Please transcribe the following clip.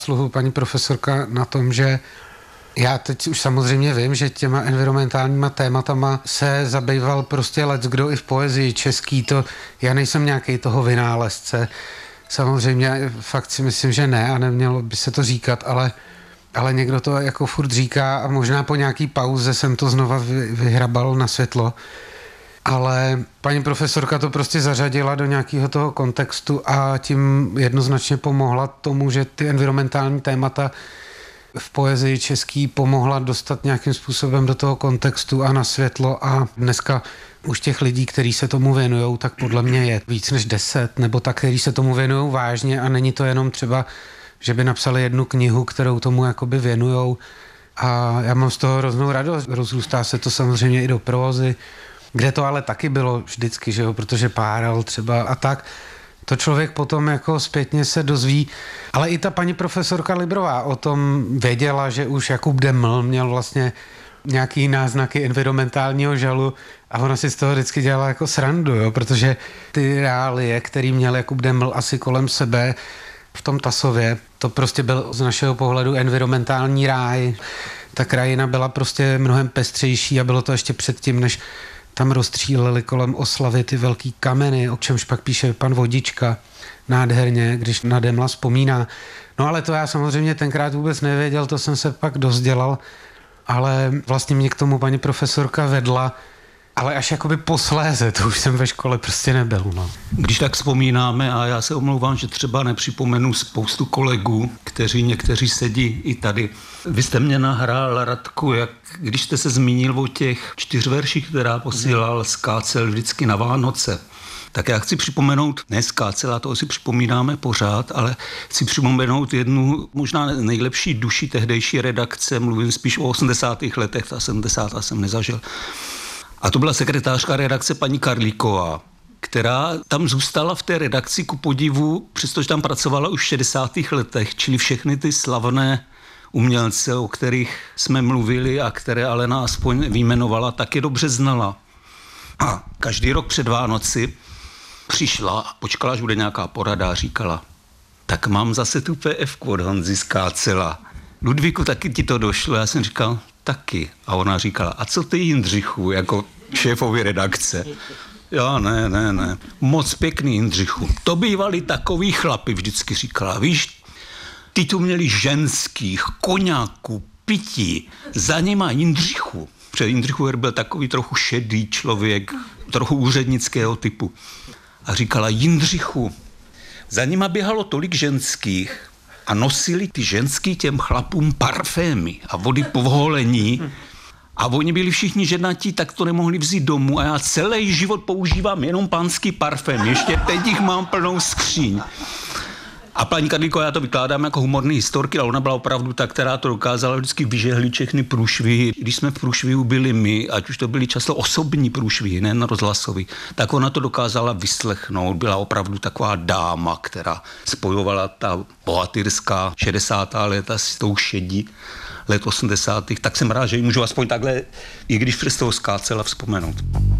Sluhu paní profesorka na tom, že já teď už samozřejmě vím, že těma environmentálníma tématama se zabýval prostě leckdo i v poezii český, to já nejsem nějaký toho vynálezce. Samozřejmě fakt si myslím, že ne a nemělo by se to říkat, ale někdo to jako furt říká a možná po nějaký pauze jsem to znova vyhrabal na světlo. Ale paní profesorka to prostě zařadila do nějakého toho kontextu a tím jednoznačně pomohla tomu, že ty environmentální témata v poezii český pomohla dostat nějakým způsobem do toho kontextu a na světlo a dneska už těch lidí, kteří se tomu věnujou, tak podle mě je víc než 10, nebo tak, kteří se tomu věnujou vážně a není to jenom třeba, že by napsali jednu knihu, kterou tomu jakoby věnujou a já mám z toho hroznou radost. Rozrůstá se to samozřejmě i do prózy, kde to ale taky bylo vždycky, že jo, protože Páral třeba a tak. To člověk potom jako zpětně se dozví, ale i ta paní profesorka Librová o tom věděla, že už Jakub Deml měl vlastně nějaký náznaky environmentálního žalu a ona si z toho vždycky dělala jako srandu, jo, protože ty reálie, který měl Jakub Deml asi kolem sebe v tom Tasově, to prostě byl z našeho pohledu environmentální ráj. Ta krajina byla prostě mnohem pestřejší a bylo to ještě předtím, než tam rozstříleli kolem oslavy ty velký kameny, o čemž pak píše pan Vodička nádherně, když na Demla vzpomíná. No ale to já samozřejmě tenkrát vůbec nevěděl, to jsem se pak dozdělal, ale vlastně mě k tomu paní profesorka vedla, ale až jakoby posléze, to už jsem ve škole prostě nebyl. No. Když tak vzpomínáme, a já se omlouvám, že třeba nepřipomenu spoustu kolegů, někteří sedí i tady. Vy jste mě nahrál, Radku, jak když jste se zmínil o těch 4 verších, která posílal Skácel vždycky na Vánoce, tak já chci připomenout, ne Skácela, toho si připomínáme pořád, ale chci připomenout jednu možná nejlepší duši tehdejší redakce, mluvím spíš o 80. letech, ta 70. jsem nezažil. A to byla sekretářka redakce paní Karlíková, která tam zůstala v té redakci ku podivu, přestože tam pracovala už v 60. letech, čili všechny ty slavné umělce, o kterých jsme mluvili a které Alena aspoň vyjmenovala, tak je dobře znala. A každý rok před Vánoci přišla a počkala, až bude nějaká porada a říkala, tak mám zase tu PF-ku od Honzy Skácela. Ludvíku, taky ti to došlo? Já jsem říkal, taky. A ona říkala, a co ty, Jindřichu, jako šéfovi redakce? Já ne. Moc pěkný, Jindřichu. To bývali takový chlapi, vždycky říkala. Víš, ty tu měli ženských, koňáků, pití. Za nima Jindřichu. Protože Jindřichu byl takový trochu šedý člověk, trochu úřednického typu. A říkala, Jindřichu, za nima běhalo tolik ženských a nosili ty ženský těm chlapům parfémy a vody po vholení a oni byli všichni ženatí, tak to nemohli vzít domů a já celý život používám jenom pánský parfém, ještě teď jich mám plnou skříň. A paní Karlíková, já to vykládám jako humorný historky, ale ona byla opravdu ta, která to dokázala vždycky vyžehlit všechny průšvihy. Když jsme v průšvihu byli my, ať už to byly často osobní průšvihy, ne rozhlasový, tak ona to dokázala vyslechnout. Byla opravdu taková dáma, která spojovala ta bohatýrská 60. léta s tou šedí let 80. Tak jsem rád, že ji můžu aspoň takhle, i když přes toho Skácela vzpomenout.